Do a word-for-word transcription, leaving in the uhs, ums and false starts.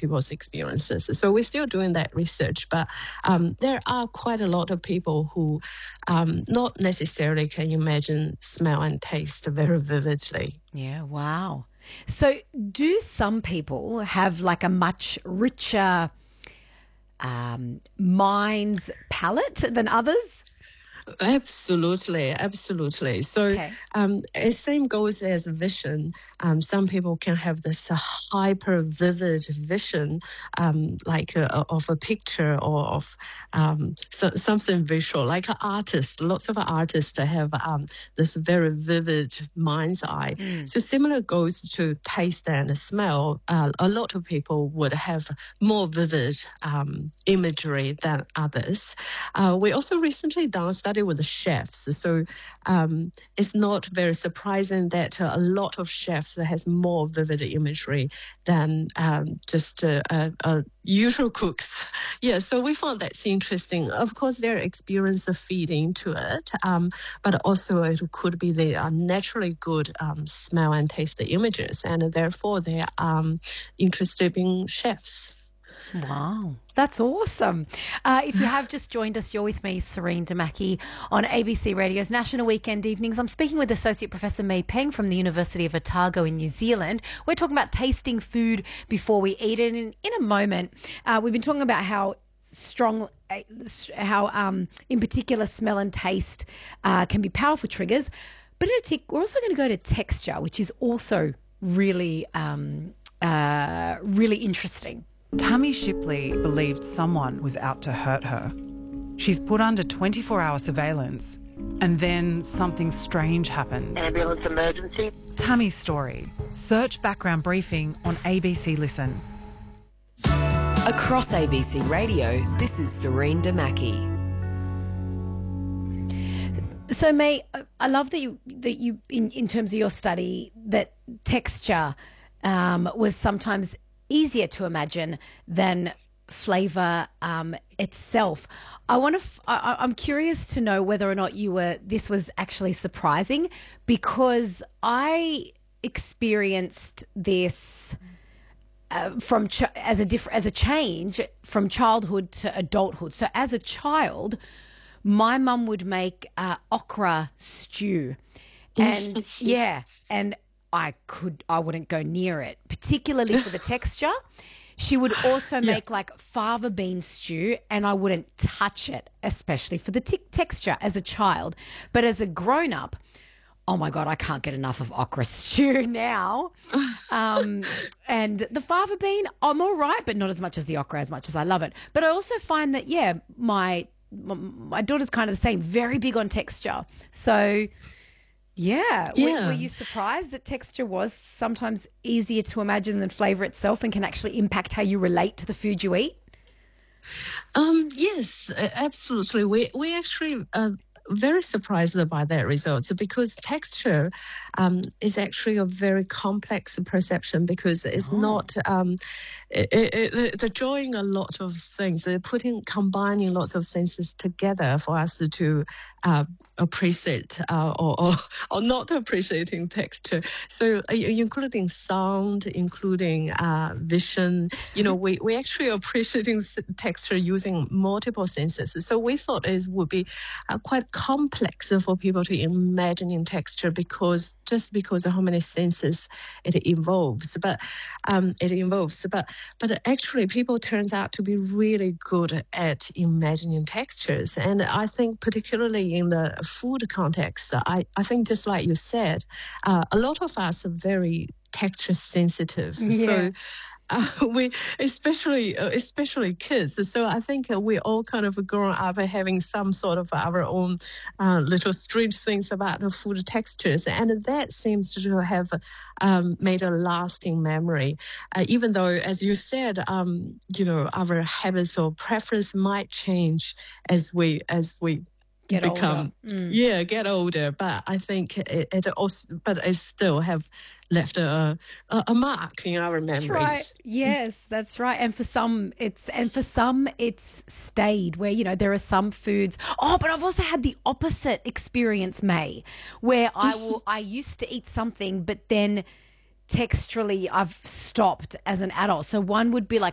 people's experiences. So we're still doing that research, but um, there are quite a lot of people who um, not necessarily can imagine smell and taste very vividly. Yeah, wow. So do some people have like a much richer um, mind's palate than others? Absolutely, absolutely. So, Okay. um, it same goes as vision. Um, some people can have this uh, hyper vivid vision, um, like uh, of a picture or of um, so, something visual, like an artist. Lots of artists have um, this very vivid mind's eye. Mm. So, similar goes to taste and smell. Uh, a lot of people would have more vivid um, imagery than others. Uh, we also recently done a study with the chefs. So um, it's not very surprising that uh, a lot of chefs has more vivid imagery than um, just uh, uh, uh, usual cooks. Yeah, so we found that's interesting. Of course, their experience of feeding into it, um, but also it could be they are naturally good um, smell and taste the images, and therefore they are um, interested in chefs. Wow, that's awesome. Uh, if you have just joined us, you're with me, Serene Damaki, on A B C Radio's National Weekend Evenings. I'm speaking with Associate Professor Mei Peng from the University of Otago in New Zealand. We're talking about tasting food before we eat it. And in a moment, uh, we've been talking about how strong, uh, how um, in particular smell and taste uh, can be powerful triggers. But in a tick, we're also going to go to texture, which is also really, um, uh, really interesting. Tammy Shipley believed someone was out to hurt her. She's put under twenty-four hour surveillance, and then something strange happens. Ambulance emergency. Tammy's story. Search background briefing on A B C Listen. Across A B C Radio, this is Serene Damaki. So, May, I love that you, that you in, in terms of your study, that texture um, was sometimes easier to imagine than flavour um, itself. I want to. F- I, I'm curious to know whether or not you were. This was actually surprising, because I experienced this uh, from ch- as a diff- as a change from childhood to adulthood. So, as a child, my mum would make uh, okra stew, and yeah, and. I could, I wouldn't go near it, particularly for the texture. She would also make yeah. like fava bean stew, and I wouldn't touch it, especially for the t- texture as a child. But as a grown up, oh my God, I can't get enough of okra stew now. Um, and the fava bean, I'm all right, but not as much as the okra, as much as I love it. But I also find that, yeah, my, my daughter's kind of the same, very big on texture. So... Yeah. yeah. Were, were you surprised that texture was sometimes easier to imagine than flavour itself and can actually impact how you relate to the food you eat? Um, yes, absolutely. We we actually uh, very surprised by that result, because texture um, is actually a very complex perception, because it's oh. not um, it, it, it, they're drawing a lot of things. They're putting combining lots of senses together for us to. to uh, appreciate uh, or, or or not appreciating texture. So uh, including sound, including uh, vision, you know, we, we actually appreciating texture using multiple senses. So we thought it would be uh, quite complex for people to imagine in texture, because just because of how many senses it involves. But um, it involves. But but actually people turns out to be really good at imagining textures. And I think particularly in the food context, I, I think just like you said, uh, a lot of us are very texture sensitive. Yeah. So uh, we, especially uh, especially kids. So I think uh, we all kind of grown up having some sort of our own uh, little strange things about the food textures, and that seems to have um, made a lasting memory. Uh, even though, as you said, um, you know, our habits or preference might change as we as we. Get become older. Mm. yeah get older, but I think it, it also but it still have left a, a a mark in our memories. That's right. Yes, that's right. And for some it's and for some it's stayed, where, you know, there are some foods. Oh, but I've also had the opposite experience, May, where I will I used to eat something, but then texturally I've stopped as an adult. So one would be like